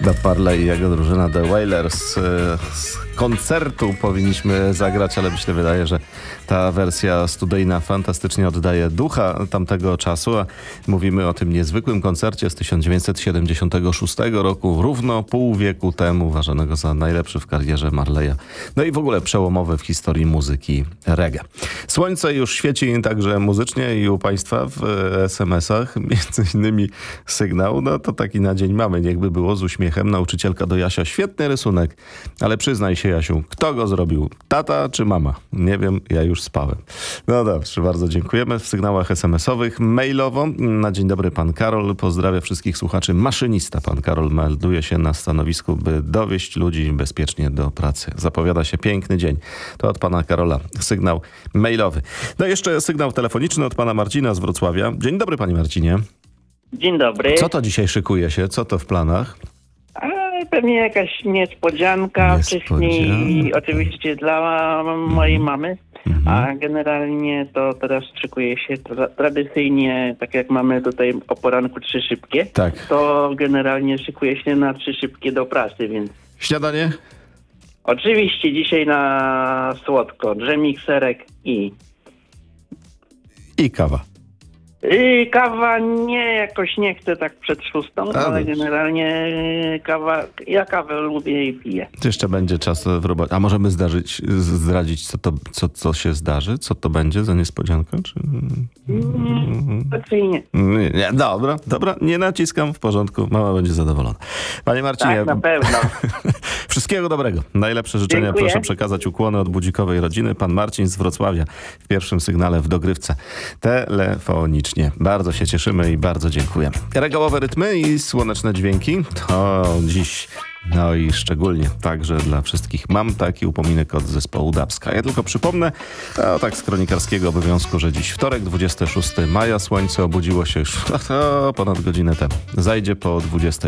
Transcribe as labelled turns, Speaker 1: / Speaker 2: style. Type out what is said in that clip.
Speaker 1: Parley i jego drużyna The Wailers. Z koncertu powinniśmy zagrać, ale mi się wydaje, że ta wersja studyjna fantastycznie oddaje ducha tamtego czasu. A mówimy o tym niezwykłym koncercie z 1976 roku, równo pół wieku temu, uważanego za najlepszy w karierze Marleya. No i w ogóle przełomowy w historii muzyki reggae. Słońce już świeci także muzycznie i u Państwa w SMS-ach. Między innymi sygnał, no to taki na dzień mamy, niechby było z uśmiechem. Nauczycielka do Jasia, świetny rysunek, ale przyznaj się, Jasiu, kto go zrobił? Tata czy mama? Nie wiem, ja już spałem. No dobrze, bardzo dziękujemy. W sygnałach SMS-owych mailowo. Na dzień dobry, pan Karol. Pozdrawia wszystkich słuchaczy. Maszynista pan Karol melduje się na stanowisku, by dowieźć ludzi bezpiecznie do pracy. Zapowiada się piękny dzień. To od pana Karola sygnał mailowy. No i jeszcze sygnał telefoniczny od pana Marcina z Wrocławia. Dzień dobry, panie Marcinie.
Speaker 2: Dzień dobry.
Speaker 1: Co to dzisiaj szykuje się? Co to w planach?
Speaker 2: Pewnie jakaś niespodzianka. Wcześniej oczywiście dla mojej mamy, a generalnie to teraz szykuje się tradycyjnie, tak jak mamy tutaj o poranku 3 szybkie,
Speaker 1: Tak.
Speaker 2: to generalnie szykuje się na 3 szybkie do pracy, więc
Speaker 1: Śniadanie?
Speaker 2: oczywiście dzisiaj na słodko, dżemik, serek i
Speaker 1: I
Speaker 2: kawa jakoś nie chcę tak przed 6, ale generalnie ja kawę lubię i piję.
Speaker 1: Jeszcze będzie czas w robocie. A możemy zdradzić, co się zdarzy? Co to będzie za niespodzianka? Czy...
Speaker 2: Raczej nie.
Speaker 1: Nie, dobra, nie naciskam, w porządku, mama będzie zadowolona. Panie Marcinie,
Speaker 2: Tak, na pewno.
Speaker 1: wszystkiego dobrego. Najlepsze życzenia
Speaker 2: Dziękuję.
Speaker 1: proszę przekazać ukłony od budzikowej rodziny. Pan Marcin z Wrocławia w pierwszym sygnale w dogrywce telefonicznie. Bardzo się cieszymy i bardzo dziękuję. Regałowe rytmy i słoneczne dźwięki to dziś, no i szczególnie także dla wszystkich mam taki upominek od zespołu Dubska. Ja tylko przypomnę, tak z kronikarskiego obowiązku, że dziś wtorek, 26 maja, słońce obudziło się już ponad godzinę temu. Zajdzie po 20.